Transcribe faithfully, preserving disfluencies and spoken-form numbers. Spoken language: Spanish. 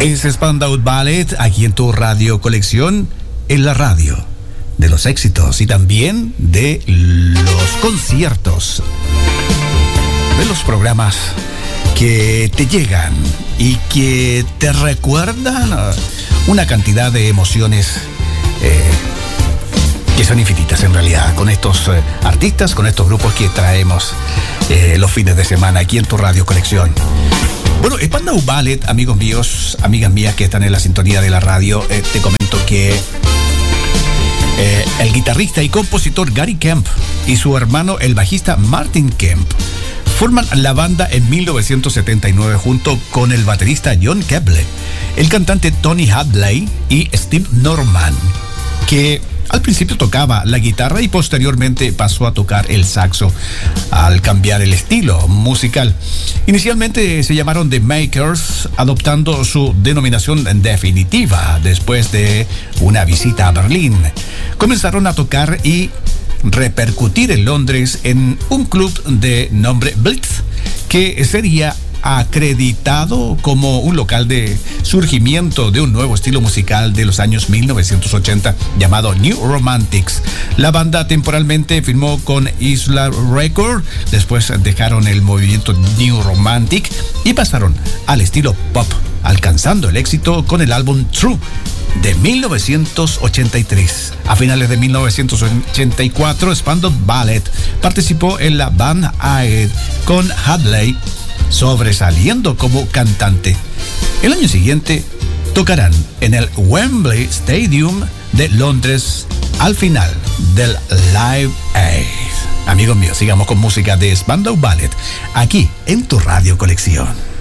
Es Spandau Ballet, aquí en tu radio colección, en la radio de los éxitos y también de los conciertos, de los programas que te llegan y que te recuerdan una cantidad de emociones eh, que son infinitas en realidad, con estos eh, artistas, con estos grupos que traemos eh, los fines de semana aquí en tu radio colección. Bueno, Spandau Ballet, amigos míos, amigas mías que están en la sintonía de la radio, eh, te comento que eh, el guitarrista y compositor Gary Kemp y su hermano, el bajista Martin Kemp, forman la banda en mil novecientos setenta y nueve junto con el baterista John Keble, el cantante Tony Hadley y Steve Norman, que al principio tocaba la guitarra y posteriormente pasó a tocar el saxo al cambiar el estilo musical. Inicialmente se llamaron The Makers, adoptando su denominación definitiva después de una visita a Berlín. Comenzaron a tocar y repercutir en Londres en un club de nombre Blitz, que sería acreditado como un local de surgimiento de un nuevo estilo musical de los años mil novecientos ochenta llamado New Romantics. La banda temporalmente firmó con Isla Record, después dejaron el movimiento New Romantic y pasaron al estilo pop, alcanzando el éxito con el álbum True de mil novecientos ochenta y tres. A finales de mil novecientos ochenta y cuatro, Spandau Ballet participó en la Band Aid con Hadley sobresaliendo como cantante. El año siguiente tocarán en el Wembley Stadium de Londres al final del Live Aid. Amigos míos, sigamos con música de Spandau Ballet aquí en tu radio colección.